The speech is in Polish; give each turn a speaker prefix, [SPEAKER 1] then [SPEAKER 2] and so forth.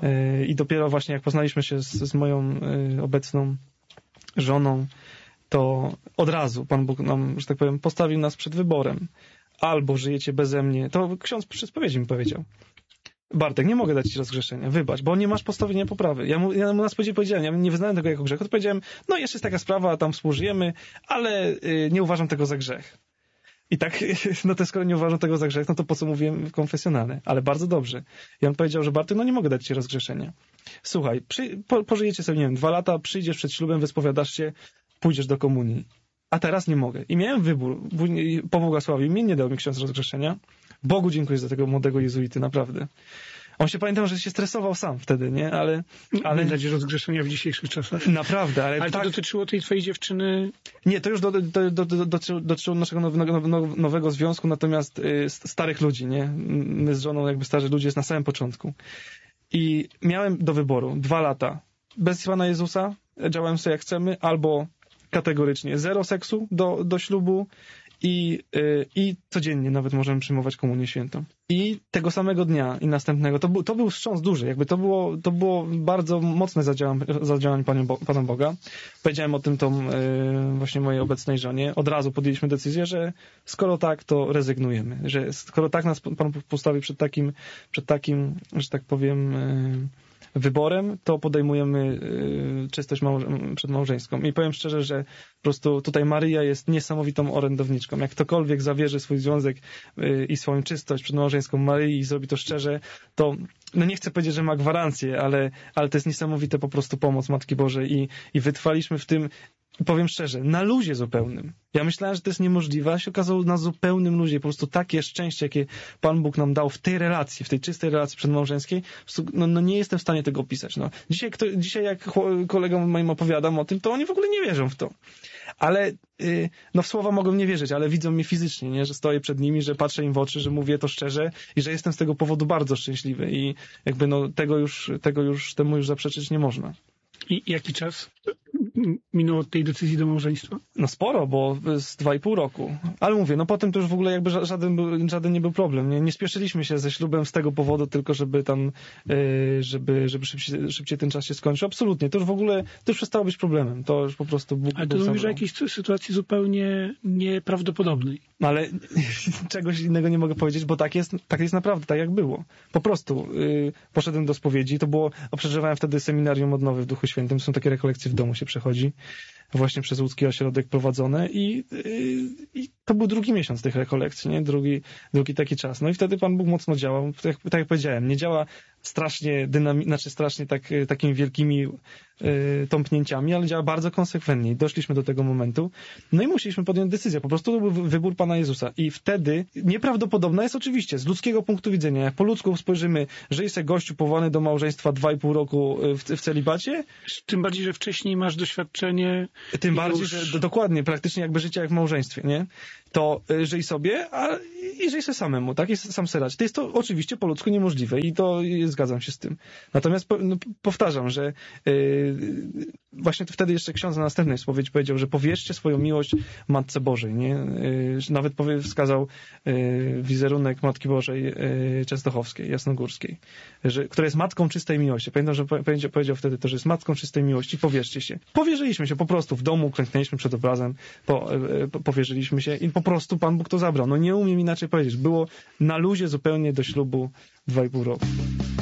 [SPEAKER 1] I dopiero właśnie jak poznaliśmy się z moją obecną żoną, to od razu Pan Bóg nam, że tak powiem, postawił nas przed wyborem. Albo żyjecie beze mnie. To ksiądz przy spowiedzi mi powiedział. Bartek, nie mogę dać ci rozgrzeszenia, wybacz, bo nie masz postawienia poprawy. Ja mu na spowiedzi powiedziałem, ja nie wyznałem tego jako grzech, to powiedziałem, no jeszcze jest taka sprawa, tam współżyjemy, ale nie uważam tego za grzech. I tak, no to skoro nie uważam tego za grzech, no to po co mówiłem konfesjonalne? Ale bardzo dobrze. I on powiedział, że Bartek, no nie mogę dać ci rozgrzeszenia. Słuchaj, pożyjecie sobie, nie wiem, 2 lata, przyjdziesz przed ślubem, wyspowiadasz się, pójdziesz do komunii. A teraz nie mogę. I miałem wybór. Pobłogosławił mnie, nie dał mi ksiądz rozgrzeszenia. Bogu dziękuję za tego młodego jezuity, naprawdę. On się, pamiętam, że się stresował sam wtedy, nie? Ale
[SPEAKER 2] nie dać rozgrzeszenia w dzisiejszych czasach.
[SPEAKER 1] Naprawdę, ale
[SPEAKER 2] to
[SPEAKER 1] tak...
[SPEAKER 2] dotyczyło tej twojej dziewczyny?
[SPEAKER 1] Nie, to już dotyczyło naszego nowego związku, natomiast starych ludzi, nie? My z żoną, jakby starzy ludzie, jest na samym początku. I miałem do wyboru 2 lata bez Pana Jezusa, działałem sobie jak chcemy, albo kategorycznie 0 seksu do ślubu i codziennie nawet możemy przyjmować komunię świętą. I tego samego dnia i następnego, to był wstrząs duży, jakby to było bardzo mocne zadziałanie Pana Boga. Powiedziałem o tym właśnie mojej obecnej żonie. Od razu podjęliśmy decyzję, że skoro tak, to rezygnujemy. Że skoro tak nas Pan postawi przed takim, że tak powiem, wyborem, to podejmujemy czystość przedmałżeńską. I powiem szczerze, że po prostu tutaj Maryja jest niesamowitą orędowniczką. Jak ktokolwiek zawierzy swój związek i swoją czystość przedmałżeńską Maryi i zrobi to szczerze, to no nie chcę powiedzieć, że ma gwarancję, ale to jest niesamowite po prostu pomoc Matki Bożej i wytrwaliśmy w tym, powiem szczerze, na luzie zupełnym. Ja myślałem, że to jest niemożliwe, a się okazało na zupełnym luzie. Po prostu takie szczęście, jakie Pan Bóg nam dał w tej relacji, w tej czystej relacji przedmałżeńskiej, no nie jestem w stanie tego opisać. No. Dzisiaj jak kolegom moim opowiadam o tym, to oni w ogóle nie wierzą w to. Ale no w słowa mogą nie wierzyć, ale widzą mnie fizycznie, nie? Że stoję przed nimi, że patrzę im w oczy, że mówię to szczerze i że jestem z tego powodu bardzo szczęśliwy i jakby no temu już zaprzeczyć nie można.
[SPEAKER 2] I jaki czas minął od tej decyzji do małżeństwa?
[SPEAKER 1] No sporo, bo z 2,5 roku. Ale mówię, no potem to już w ogóle jakby żaden nie był problem. Nie spieszyliśmy się ze ślubem z tego powodu, tylko żeby tam, żeby szybciej ten czas się skończył. Absolutnie. To już w ogóle, to już przestało być problemem. To już po prostu Bóg.
[SPEAKER 2] Ale to mówisz o jakiejś sytuacji zupełnie nieprawdopodobnej.
[SPEAKER 1] No ale czegoś innego nie mogę powiedzieć, bo tak jest naprawdę, tak jak było. Po prostu poszedłem do spowiedzi, przeżywałem wtedy seminarium odnowy w Duchu Świętym, są takie rekolekcje w domu się przechodzi, właśnie przez łódzki ośrodek prowadzone i to był 2. miesiąc tych rekolekcji, nie? Drugi taki czas. No i wtedy Pan Bóg mocno działał, tak jak powiedziałem, nie działa strasznie strasznie takimi wielkimi tąpnięciami, ale działa bardzo konsekwentnie i doszliśmy do tego momentu. No i musieliśmy podjąć decyzję. Po prostu to był wybór Pana Jezusa. I wtedy nieprawdopodobna jest oczywiście, z ludzkiego punktu widzenia, jak po ludzku spojrzymy, że jest gościu powołany do małżeństwa 2,5 roku w celibacie.
[SPEAKER 2] Tym bardziej, że wcześniej masz doświadczenie.
[SPEAKER 1] Tym bardziej, że dokładnie, praktycznie jakby życie jak w małżeństwie, nie? To żyj sobie, i żyj sobie samemu, tak? I sam se radź. To jest to oczywiście po ludzku niemożliwe i to zgadzam się z tym. Natomiast powtarzam, że właśnie wtedy jeszcze ksiądz na następnej spowiedzi powiedział, że powierzcie swoją miłość Matce Bożej, nie? Nawet wskazał wizerunek Matki Bożej Częstochowskiej, Jasnogórskiej, która jest matką czystej miłości. Pamiętam, że powiedział wtedy to, że jest matką czystej miłości, powierzcie się. Powierzyliśmy się po prostu w domu, klęknęliśmy przed obrazem, powierzyliśmy się i po prostu Pan Bóg to zabrał. No nie umiem inaczej powiedzieć. Było na luzie zupełnie do ślubu 2,5 roku.